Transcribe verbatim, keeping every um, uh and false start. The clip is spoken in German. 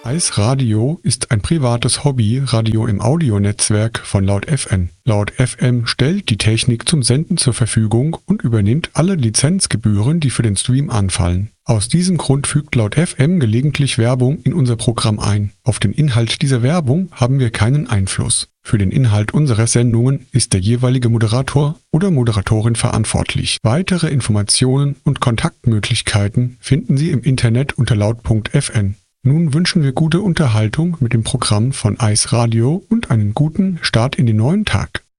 Ice Radio ist ein privates Hobby-Radio im Audionetzwerk von Laut F M. Laut F M stellt die Technik zum Senden zur Verfügung und übernimmt alle Lizenzgebühren, die für den Stream anfallen. Aus diesem Grund fügt Laut F M gelegentlich Werbung in unser Programm ein. Auf den Inhalt dieser Werbung haben wir keinen Einfluss. Für den Inhalt unserer Sendungen ist der jeweilige Moderator oder Moderatorin verantwortlich. Weitere Informationen und Kontaktmöglichkeiten finden Sie im Internet unter laut punkt f m. Nun wünschen wir gute Unterhaltung mit dem Programm von Ice Radio und einen guten Start in den neuen Tag.